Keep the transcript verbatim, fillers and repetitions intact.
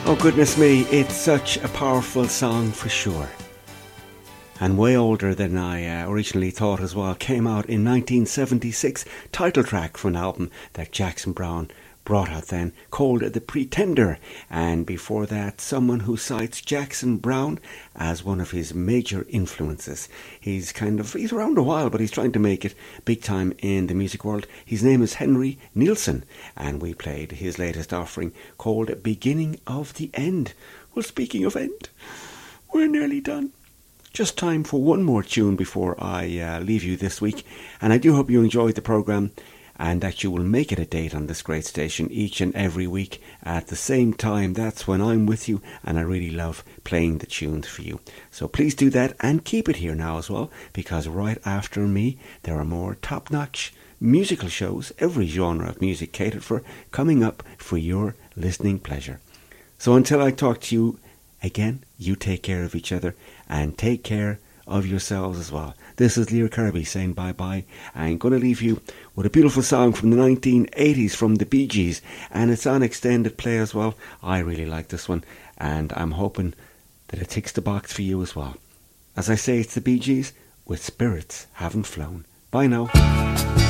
Oh goodness me, it's such a powerful song for sure. And way older than I uh, originally thought as well. Came out in nineteen seventy-six, title track for an album that Jackson Browne brought out then, called The Pretender. And before that, someone who cites Jackson Browne as one of his major influences. He's kind of, he's around a while, but he's trying to make it big time in the music world. His name is Henry Nielsen, and we played his latest offering called Beginning of the End. Well, speaking of end, we're nearly done. Just time for one more tune before I uh, leave you this week. And I do hope you enjoyed the programme and that you will make it a date on this great station each and every week at the same time. That's when I'm with you, and I really love playing the tunes for you. So please do that and keep it here now as well, because right after me there are more top-notch musical shows, every genre of music catered for, coming up for your listening pleasure. So until I talk to you again, you take care of each other and take care of yourselves as well. This is Lear Kirby saying bye-bye. I'm going to leave you with a beautiful song from the nineteen eighties from the Bee Gees, and it's on extended play as well. I really like this one, and I'm hoping that it ticks the box for you as well. As I say, it's the Bee Gees with Spirits Haven't Flown. Bye now.